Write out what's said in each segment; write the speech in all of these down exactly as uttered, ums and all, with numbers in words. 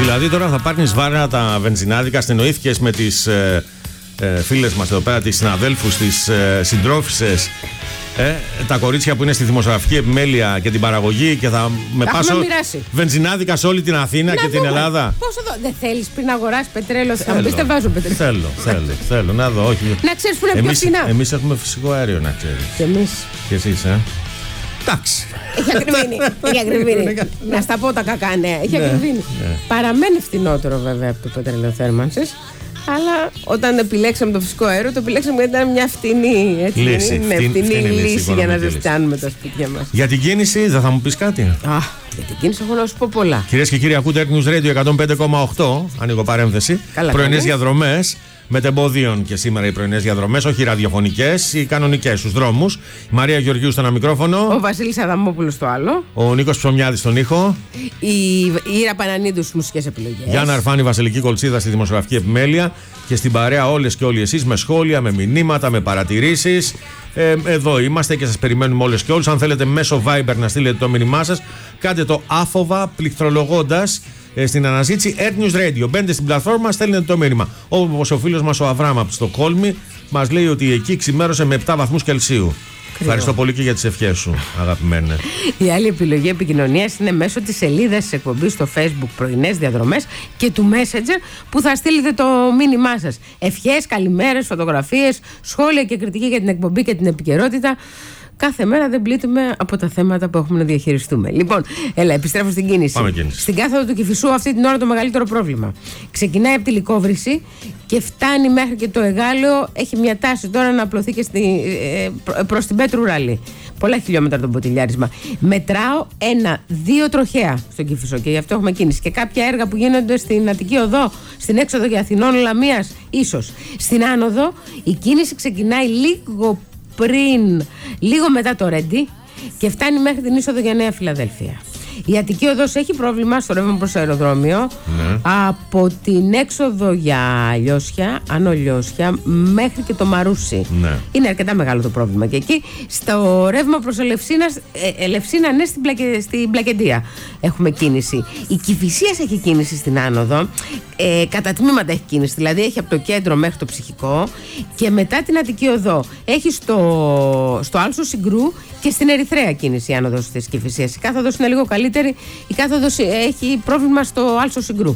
Δηλαδή τώρα θα πάρνεις βάρα τα βενζινάδικα, στενοήθηκες με τις ε, ε, φίλες μας εδώ πέρα, τις συναδέλφους, τις ε, συντρόφισσες, ε, τα κορίτσια που είναι στη δημοσιογραφική επιμέλεια και την παραγωγή και θα με πάσω βενζινάδικα σε όλη την Αθήνα να και δούμε. Την Ελλάδα. Πόσο δω, δεν θέλεις πριν αγοράσεις πετρέλαιο, θα μου πεις δεν βάζω πετρέλαιο. Θέλω, θέλω, θέλω, να δω, όχι. Να ξέρεις που είναι εμείς, πιο φθηνά. Εμείς έχουμε φυσικό αέριο, να ξέρεις. Και εμείς. Και εσείς, ε. Εντάξει. Έχει ακριβήνει. Έχει ακριβήνει. Να στα πω τα κακά νέα. Έχει ακριβήνει. Παραμένει φθηνότερο βέβαια από το πετρέλαιο θέρμανσης. Αλλά όταν επιλέξαμε το φυσικό αέριο, το επιλέξαμε γιατί ήταν μια φτηνή, έτσι, λύση, ναι, φτην, φτηνή, φτηνή λύση, λύση για να ζεστάνουμε τα σπίτια μας. Για την κίνηση δεν θα μου πεις κάτι? Α, για την κίνηση έχω να σου πω πολλά. Κυρίες και κύριοι, ακούτε Earth News Radio εκατόν πέντε κόμμα οκτώ, ανοίγω παρένθεση. Πρωινές διαδρομές. Μετεμποδίων και σήμερα οι πρωινές διαδρομές, όχι ραδιοφωνικές, οι κανονικές στους δρόμους. Η Μαρία Γεωργίου στο ένα μικρόφωνο. Ο Βασίλης Αδαμόπουλος στο άλλο. Ο Νίκος Ψωμιάδης στον ήχο. Η Ήρα Πανανίδου στις μουσικές επιλογές. Γιάννα Αρφάνη, Βασιλική Κολτσίδα στη δημοσιογραφική επιμέλεια. Και στην παρέα όλες και όλοι εσείς με σχόλια, με μηνύματα, με παρατηρήσεις. Ε, εδώ είμαστε και σας περιμένουμε όλες και όλους. Αν θέλετε μέσω Viber να στείλετε το μήνυμά σας, κάντε το άφοβα πληκτρολογώντας στην αναζήτηση Earth News Radio. Μπαίνετε στην πλατφόρμα, στέλνετε το μήνυμα. Όπως ο φίλος μας ο Αβράμ από το Στοκχόλμη μας λέει ότι εκεί ξημέρωσε με επτά βαθμούς Κελσίου. Κρύο. Ευχαριστώ πολύ και για τις ευχές σου, αγαπημένε. Η άλλη επιλογή επικοινωνίας είναι μέσω της σελίδας της εκπομπής στο Facebook Πρωινές Διαδρομές και του Messenger που θα στείλετε το μήνυμά σας. Ευχές, καλημέρες, φωτογραφίες, σχόλια και κριτική για την εκπομπή και την επικαιρότητα. Κάθε μέρα δεν πλήττουμε από τα θέματα που έχουμε να διαχειριστούμε. Λοιπόν, έλα, επιστρέφω στην κίνηση. Πάμε κίνηση. Στην κάθοδο του Κηφισού, αυτή την ώρα το μεγαλύτερο πρόβλημα. Ξεκινάει από τη Λυκόβρηση και φτάνει μέχρι και το Εγάλεο. Έχει μια τάση τώρα να απλωθεί και στη, ε, προς την Πέτρου Ραλή. Πολλά χιλιόμετρα το ποτηλιάρισμα. Μετράω ένα-δύο τροχαία στον Κηφισό και γι' αυτό έχουμε κίνηση. Και κάποια έργα που γίνονται στην Αττική Οδό, στην έξοδο για Αθηνών Λαμίας, ίσως. Στην άνοδο η κίνηση ξεκινάει λίγο πριν, λίγο μετά το Ρέντι και φτάνει μέχρι την είσοδο για Νέα Φιλαδέλφια. Η Αττική Οδός έχει πρόβλημα στο ρεύμα προς αεροδρόμιο, ναι. Από την έξοδο για Λιώσια, Άνω Λιώσια, μέχρι και το Μαρούσι. Ναι. Είναι αρκετά μεγάλο το πρόβλημα. Και εκεί στο ρεύμα προς Ελευσίνα, ε, Ελευσίνα ναι, στην, Πλακε, στην Πλακεντία έχουμε κίνηση. Η Κηφισίας έχει κίνηση στην άνοδο, ε, κατά τμήματα έχει κίνηση. Δηλαδή έχει από το κέντρο μέχρι το Ψυχικό και μετά την Αττική Οδό έχει στο, στο Άλσο Συγκρού και στην Ερυθρέα κίνηση η άνοδος της Κηφισίας. Η κάθοδος είναι λίγο καλύτερη, η κάθοδος έχει πρόβλημα στο Άλσο Συγκρού.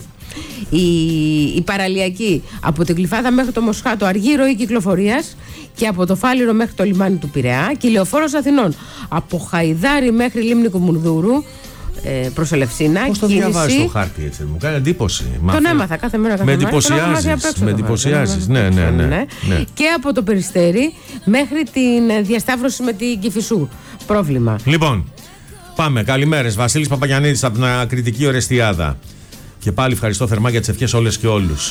Η, η παραλιακή από την Γλυφάδα μέχρι το Μοσχάτο αργή ροή κυκλοφορίας και από το Φάληρο μέχρι το λιμάνι του Πειραιά και η Λεωφόρος Αθηνών από Χαϊδάρι μέχρι Λίμνη Κουμουνδούρου ε, προς Ελευσίνα. Πώς το διαβάζεις το χάρτη έτσι, μου κάνει εντύπωση. Τον έμαθα κάθε μέρα. Κάθε με εντυπωσιάζεις, με εντυπωσιάζεις. Ναι, ναι, ναι, ναι. Και από το Περιστέρι μέχρι την διασταύρωση με την Κηφισού. Πρόβλημα. Λοιπόν, πάμε. Καλημέρες. Βασίλης Παπαγιαννίδης από την Ακριτική Ορεστιάδα. Και πάλι ευχαριστώ θερμά για τις ευχές όλες και όλους.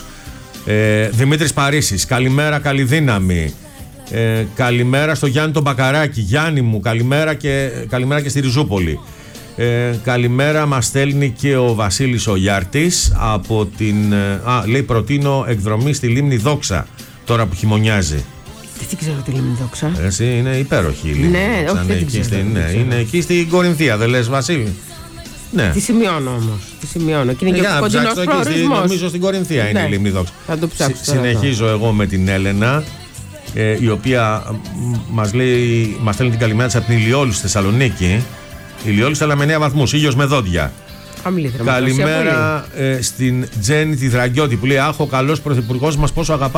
Ε, Δημήτρης Παρίσης, καλημέρα, καλή δύναμη. Ε, καλημέρα στο Γιάννη τον Μπακαράκη. Γιάννη μου, καλημέρα και, καλημέρα και στη Ριζούπολη. Ε, καλημέρα μας στέλνει και ο Βασίλης ο Γιάρτης από την... Α, λέει προτείνω εκδρομή στη Λίμνη Δόξα, τώρα που χειμωνιάζει. Δεν ξέρω τη Λίμνη Δόξα. Εσύ είναι υπέροχη η Λίμνη ναι, Δόξα. Όχι, ναι, δεν εκεί ξέρω, στη, δεν ναι, ξέρω. Είναι εκεί στην Κορινθία, δεν λες Βασίλη? Ναι. Τη σημειώνω όμως. Τη σημειώνω. Και είναι ε, και ο κοντινός προορισμός. Νομίζω στην Κορινθία ναι. Είναι η Λίμνη Δόξα. Θα το ψάξω. Συ, συνεχίζω εγώ με την Έλενα, ε, η οποία μας λέει, μας στέλνει την καλημέρα της από την Ηλιόλου στη Θεσσαλονίκη. Ηλιόλου αλλά με νέα βαθμούς, ήλιος με δόντια. Καλημέρα ε, στην Τζέννη τη Δραγκιώτη που λέει: Αχ, ο καλός πρωθυπουργός μας πόσο αγαπά